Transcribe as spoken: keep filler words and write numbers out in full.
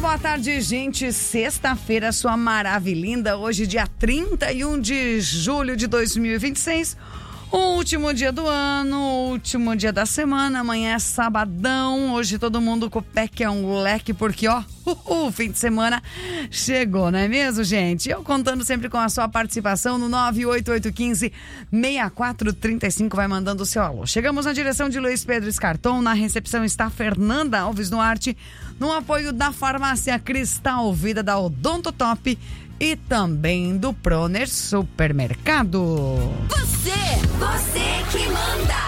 boa tarde, gente. Sexta-feira, sua maravilhinda. Hoje, dia trinta e um de julho de dois mil e vinte e seis. O último dia do ano, o último dia da semana. Amanhã é sabadão. Hoje todo mundo com o pé que é um leque, porque ó, o fim de semana chegou, não é mesmo, gente? Eu contando sempre com a sua participação no nove oito oito um cinco, seis quatro três cinco, vai mandando o seu alô. Chegamos na direção de Luiz Pedro Escarton, na recepção está Fernanda Alves Duarte, no apoio da farmácia Cristal Vida, da Odonto Top e também do Proner Supermercado. Você, você que manda.